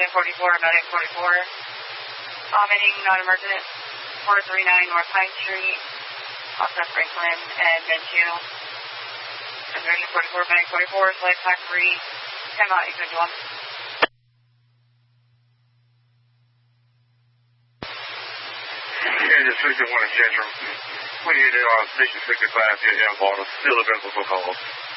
Conversion 44, Medic 44. Vomiting, non-emergent, 439 North Pine Street, offset Franklin and Benchu. Conversion 44, Medic 44, select time 3, time out, you could do one. Yeah, just 61 in Central. We need to station 65, get down bottom, still available for calls.